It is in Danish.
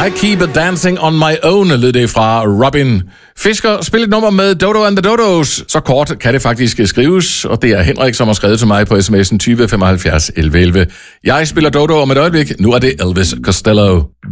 I Keep Dancing on My Own, lød det fra Robin Fisker. Spil et nummer med Dodo and the Dodos. Så kort kan det faktisk skrives, og det er Henrik, som har skrevet til mig på sms'en 20 75 11 11. Jeg spiller Dodo om et øjeblik. Nu er det Elvis Costello.